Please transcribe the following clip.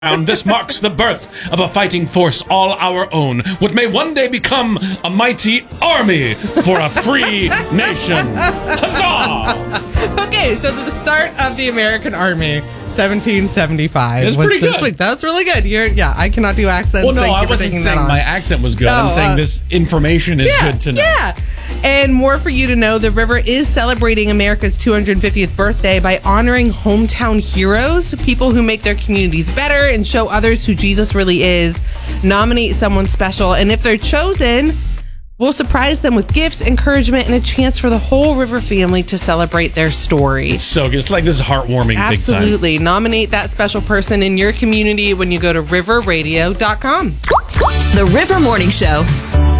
This marks the birth of a fighting force all our own, what may one day become a mighty army for a free nation. Huzzah! Okay, so the start of the American Army, 1775. That's pretty good. This week. That was really good. I cannot do accents. Well, no, Thank I you for wasn't taking saying that on. my accent was good. No, I'm saying this information is good to know. Yeah. And more for you to know, the River is celebrating America's 250th birthday by honoring hometown heroes, people who make their communities better and show others who Jesus really is. Nominate someone special, and if they're chosen, we'll surprise them with gifts, encouragement, and a chance for the whole River family to celebrate their story. It's so good. It's like this is heartwarming. Absolutely. Big time. Nominate that special person in your community when you go to riverradio.com. The River Morning Show.